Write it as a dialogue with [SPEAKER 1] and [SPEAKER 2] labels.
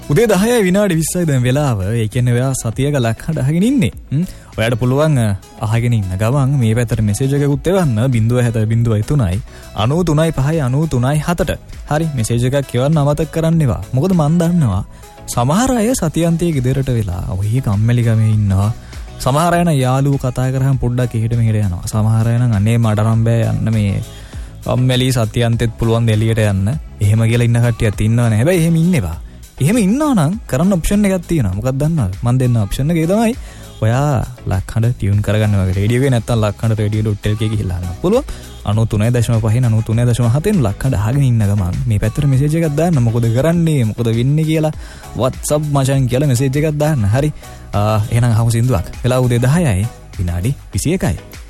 [SPEAKER 1] උදේ 10යි විනාඩි 20යි දැන් වෙලාව. ඒ කියන්නේ ඔයා සතියක ලක්හඬ අහගෙන ඉන්නේ. ඔයාට පුළුවන් අහගෙන ඉන්න ගමන් මේ පැත්තට මෙසේජ් එකකුත් එවන්න 07003යි 93යි 5යි 93යි 7ට. හරි මෙසේජ් එකක් එවන්න අමතක කරන්න එපා. මොකද මම දන්නවා සමහර අය සතියන්තයේ ගෙදරට වෙලා ඔහි කම්මැලි ගමේ ඉන්නවා. සමහර අය නම් යාළුවෝ කතා කරාම පොඩ්ඩක් එහෙට මෙහෙට යනවා. සමහර අය නම් අනේ මට නම් බෑ යන්න මේ කම්මැලි සතියන්තෙත් පුළුවන් ද එළියට යන්න. එහෙම කියලා ඉන්න කට්ටියත් ඉන්නවනේ. හැබැයි එහෙම ඉන්න එපා. එහෙම ඉන්නවා නම් කරන්න ඔප්ෂන් එකක් තියෙනවා. මොකක්ද දන්නවද? මම දෙන්න ඔප්ෂන් එකේ තමයි ඔයා ලක්හඬ ටියුන් කරගන්න වගේ. රේඩියෝ එකේ නැත්තම් ලක්හඬ radio.lk ගිහිල්ලා අහන්න පුළුවන්. 93.5 93.7 ලක්හඬ අහගෙන ඉන්න ගමන් මේ පැත්තට මෙසේජ් එකක් දාන්න. මොකද කරන්නේ? මොකද වෙන්නේ කියලා WhatsApp මචං කියලා මෙසේජ් එකක් දාන්න. හරි. එහෙනම් අහමු සින්දුවක්. වෙලාව උදේ 10යි විනාඩි 21යි.